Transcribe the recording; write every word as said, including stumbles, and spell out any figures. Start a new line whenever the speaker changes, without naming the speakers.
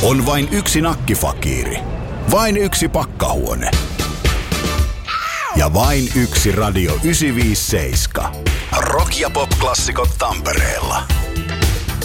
On vain yksi nakkifakiiri, vain yksi pakkahuone ja vain yksi Radio yhdeksänsataaviisikymmentäseitsemän. Rock ja pop-klassikot Tampereella.